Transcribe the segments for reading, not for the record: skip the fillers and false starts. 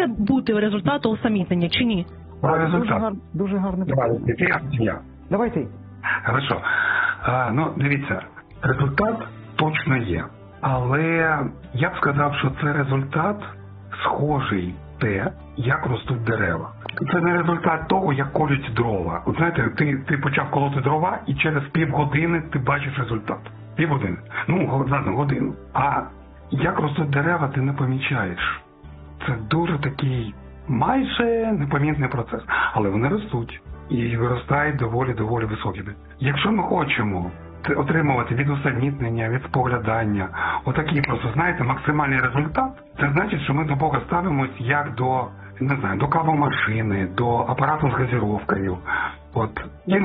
має бути результат усамітнення чи ні? Про результат. Дуже гарне питання. Давайте. Хорошо. Ну, дивіться, результат точно є. Але я б сказав, що це результат схожий те, як ростуть дерева. Це не результат того, як колють дрова. От знаєте, ти почав колоти дрова, і через півгодини ти бачиш результат. Півгодини. Ну, ладно, годину. А як ростуть дерева, ти не помічаєш. Це дуже такий майже непомітний процес. Але вони ростуть. І виростають доволі високими. Якщо ми хочемо отримувати від усамітнення, від споглядання, отакий просто, знаєте, максимальний результат, це значить, що ми до Бога ставимось як до, не знаю, до кавомашини, до апарату з газіровкою. От,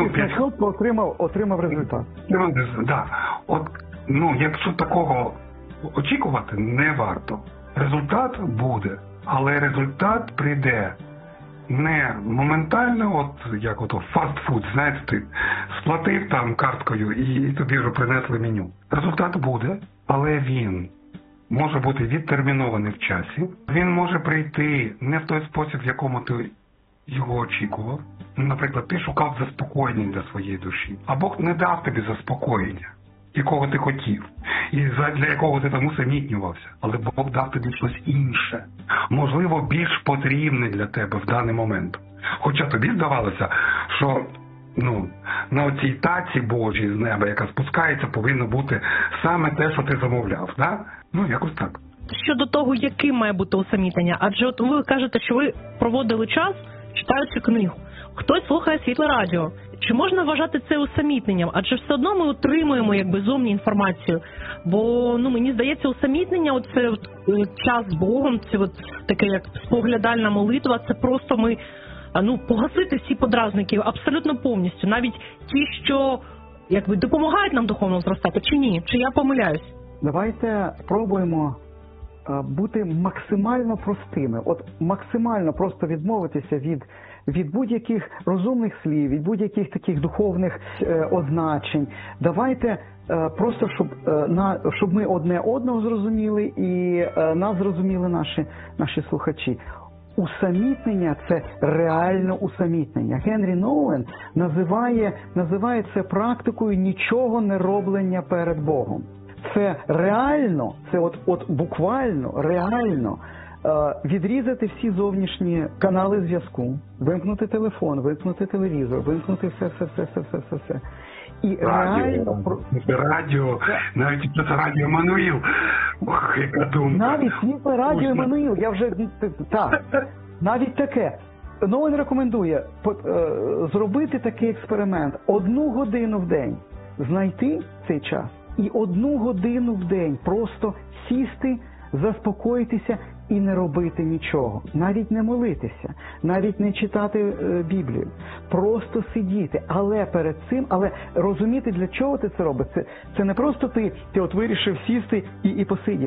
отримав результат. Да. От, ну, якщо такого очікувати, не варто. Результат буде, але результат прийде не моментально, от як ото фастфуд, знаєте, ти сплатив там карткою і тобі вже принесли меню. Результат буде, але він може бути відтермінований в часі. Він може прийти не в той спосіб, в якому ти його очікував. Наприклад, ти шукав заспокоєння для своєї душі, а Бог не дав тобі заспокоєння, якого ти хотів, і для якого ти там усамітнювався. Але Бог дав тобі щось інше, можливо, більш потрібне для тебе в даний момент. Хоча тобі здавалося, що на оцій таці Божій з неба, яка спускається, повинно бути саме те, що ти замовляв. Да? Ну, якось так. Щодо того, яким має бути усамітнення, адже от ви кажете, що ви проводили час, читаючи книгу. Хтось слухає світле радіо. Чи можна вважати це усамітненням? Адже все одно ми отримуємо якби зовні інформацію. Бо, мені здається, усамітнення, оце час з Богом, це от таке як споглядальна молитва, це просто ми погасити всі подразники абсолютно повністю. Навіть ті, що якби допомагають нам духовно зростати, чи ні? Чи я помиляюсь? Давайте спробуємо бути максимально простими. От максимально просто відмовитися від будь-яких розумних слів, від будь-яких таких духовних означень. Давайте просто, щоб ми одне одного зрозуміли і нас зрозуміли наші слухачі. Усамітнення – це реально усамітнення. Генрі Nouwen називає це практикою нічого не роблення перед Богом. Це реально, це от буквально, реально відрізати всі зовнішні канали зв'язку, вимкнути телефон, вимкнути телевізор, вимкнути все. І радіо, навіть це радіо Еммануїл. Ох, яка думка. Навіть світле радіо Еммануїл, навіть таке. Nouwen рекомендує зробити такий експеримент. 1 годину в день знайти цей час і 1 годину в день просто сісти, заспокоїтися і не робити нічого. Навіть не молитися, навіть не читати Біблію. Просто сидіти. Але перед цим, розуміти, для чого ти це робиш. Це не просто ти от вирішив сісти і посидів.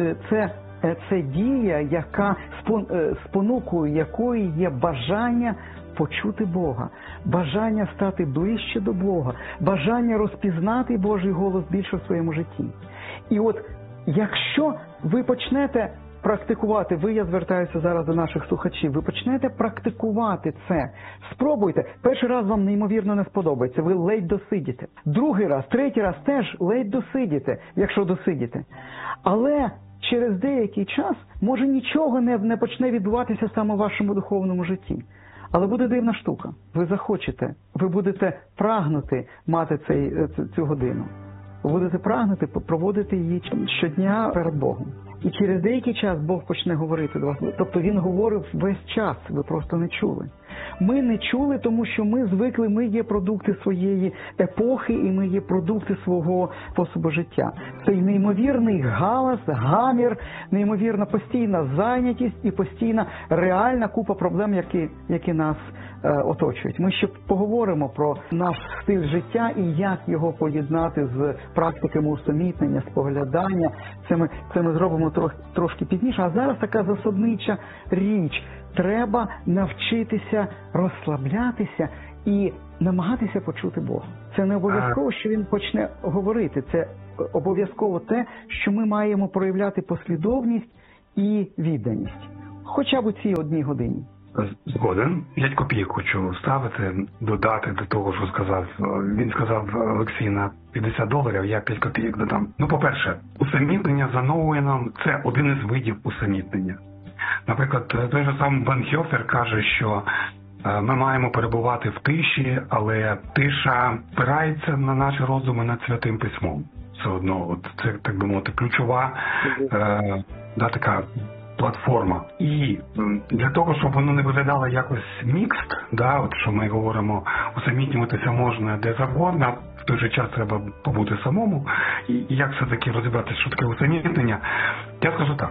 Це дія, яка спонукою якої є бажання почути Бога, бажання стати ближче до Бога, бажання розпізнати Божий голос більше в своєму житті. І от якщо ви почнете практикувати, я звертаюся зараз до наших слухачів, ви почнете практикувати це, спробуйте. Перший раз вам неймовірно не сподобається, ви ледь досидіте. Другий раз, третій раз теж ледь досидіте, якщо досидіте. Але через деякий час, може, нічого не почне відбуватися саме в вашому духовному житті. Але буде дивна штука. Ви захочете, ви будете прагнути мати цю годину. Ви будете прагнути проводити її щодня перед Богом. І через деякий час Бог почне говорити до вас. Тобто Він говорив весь час, ви просто не чули. Ми не чули, тому що ми звикли, ми є продукти своєї епохи і ми є продукти свого способу життя. Цей неймовірний галас, гамір, неймовірна постійна зайнятість і постійна реальна купа проблем, які нас оточують. Ми ще поговоримо про наш стиль життя і як його поєднати з практиками усамітнення, споглядання. Це ми зробимо трошки пізніше. А зараз така засаднича річ. Треба навчитися розслаблятися і намагатися почути Бога. Це не обов'язково, що Він почне говорити. Це обов'язково те, що ми маємо проявляти послідовність і відданість. хоча б у цій одній годині. Згоден. 5 копійок хочу ставити, додати до того, що сказав. Він сказав, Олексій, на $50, я 5 копійок додам. Ну, по-перше, усамітнення за Ноуеном – це один із видів усамітнення. Наприклад, той же сам Бонхофер каже, що ми маємо перебувати в тиші, але тиша спирається на наші роздуми над Святим Письмом. Все одно, от це, так би мовити, ключова така платформа. І для того, щоб воно не виглядало якось мікст, от що ми говоримо, усамітнюватися можна де завгодно, в той же час треба побути самому. І як все-таки розібратися, що таке усамітнення, я скажу так.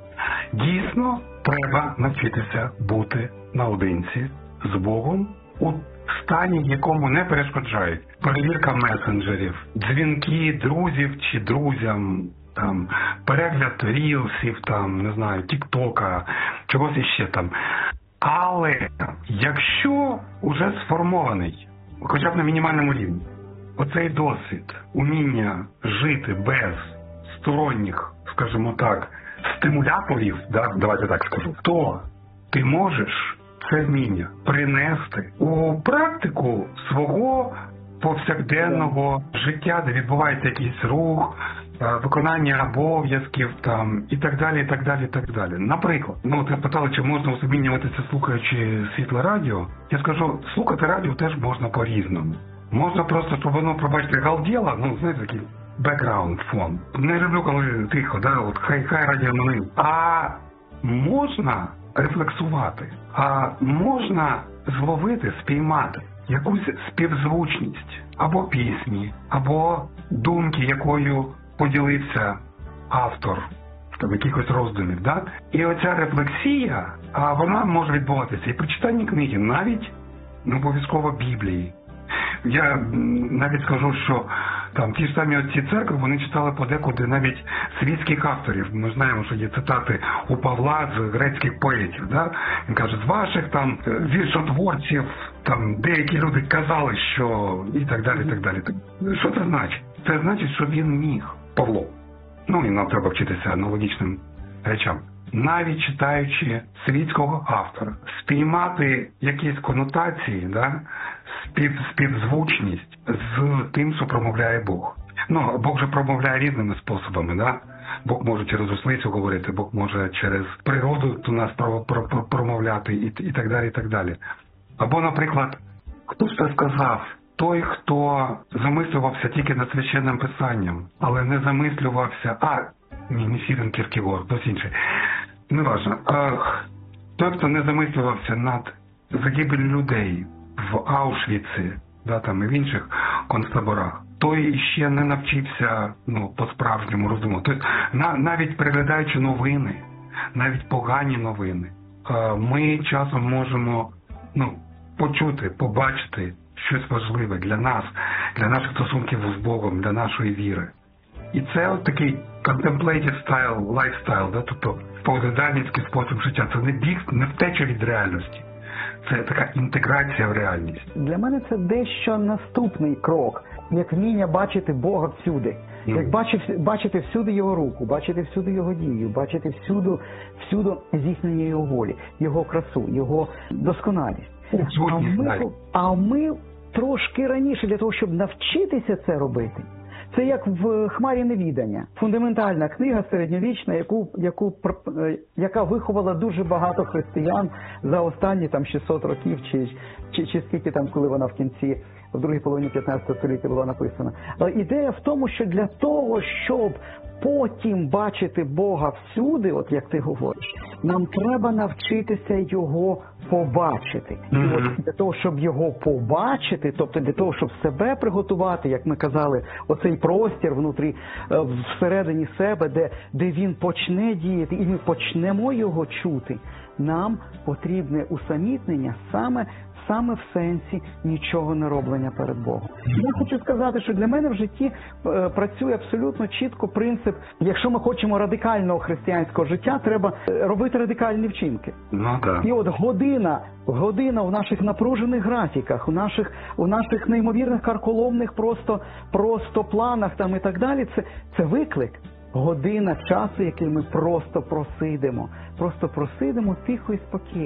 Дійсно, треба навчитися бути наодинці з Богом у стані, в якому не перешкоджають перевірка месенджерів, дзвінки друзів чи друзям, там, перегляд рілсів, там, не знаю, тік-тока, чогось іще там. Але якщо вже сформований, хоча б на мінімальному рівні, оцей досвід, уміння жити без сторонніх, скажімо так, стимуляторів, давайте так скажу, то ти можеш це вміння принести у практику свого повсякденного життя, де відбувається якийсь рух, виконання обов'язків там і так далі, і так далі, і так далі. Наприклад, ти питали, чи можна усамітнюватися, слухаючи світле радіо. Я скажу, слухати радіо теж можна по-різному. Можна просто, щоб воно, пробачте, галділо, знаєте, такий бекграунд фон. Не люблю, коли тихо, от хай радіо не. А можна рефлексувати, а можна зловити, спіймати якусь співзвучність або пісні, або думки, якою поділився автор в якихось роздумів. І оця рефлексія, вона може відбуватися і при читанні книги, навіть не обов'язково Біблії. Я навіть скажу, що там ті ж самі отці церкви, вони читали подекуди навіть світських авторів. Ми знаємо, що є цитати у Павла з грецьких поетів. Він каже, з ваших там віршотворців, там деякі люди казали, що і так далі, і так далі. Що це значить? Це значить, що він міг, Павло. І нам треба вчитися аналогічним речам. Навіть читаючи світського автора, спіймати якісь конотації, співзвучність з тим, що промовляє Бог. Бог же промовляє різними способами, Бог може через ослицю говорити, Бог може через природу до нас промовляти і так далі, і так далі. Або, наприклад, хто ж це сказав? Той, хто замислювався тільки над священним писанням, але не замислювався, не Сірен Кіркегор, хтось інший, неважно. Той, хто не замислювався над загибелью людей в Аушвіці, там і в інших концтаборах, той ще не навчився по-справжньому роздумувати. Тобто, навіть переглядаючи новини, навіть погані новини, ми часом можемо почути, побачити щось важливе для нас, для наших стосунків з Богом, для нашої віри. І це от такий contemplative style, lifestyle, тобто споглядальницький спосіб життя. Це не біг, не втеча від реальності. Це така інтеграція в реальність. Для мене це дещо наступний крок, як вміння бачити Бога всюди. Як бачити всюди Його руку, бачити всюди Його дію, бачити всюди здійснення Його волі, Його красу, Його досконалість. А ми трошки раніше для того, щоб навчитися це робити, це як в «Хмарі невідання». Фундаментальна книга середньовічна, яка виховала дуже багато християн за останні 600 років, чи скільки там, коли вона в кінці, в другій половині 15 століття була написана. Але ідея в тому, що для того, щоб потім бачити Бога всюди, от як ти говориш, нам треба навчитися Його побачити. І от для того, щоб Його побачити, тобто для того, щоб себе приготувати, як ми казали, оцей простір внутрі, всередині себе, де Він почне діяти, і ми почнемо Його чути, нам потрібне усамітнення саме в сенсі нічого не роблення перед Богом. Я хочу сказати, що для мене в житті працює абсолютно чітко принцип, якщо ми хочемо радикального християнського життя, треба робити радикальні вчинки. І от година в наших напружених графіках, у наших неймовірних карколомних просто планах там і так далі, це виклик. година часу, який ми просто просидимо тихо і спокійно.